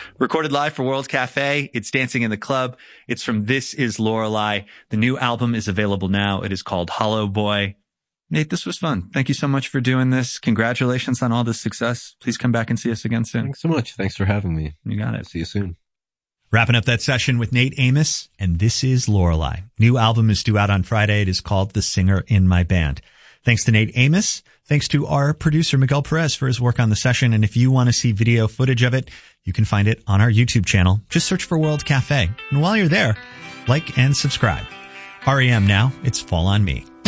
Recorded live for World Cafe. It's Dancing in the Club. It's from This Is Lorelei. The new album is available now. It is called Hollow Boy. Nate, this was fun. Thank you so much for doing this. Congratulations on all this success. Please come back and see us again soon. Thanks so much. Thanks for having me. You got it. See you soon. Wrapping up that session with Nate Amos, and This Is Lorelei. New album is due out on Friday. It is called The Singer in My Band. Thanks to Nate Amos. Thanks to our producer, Miguel Perez, for his work on the session. And if you want to see video footage of it, you can find it on our YouTube channel. Just search for World Cafe. And while you're there, like and subscribe. REM now, it's Fall on Me.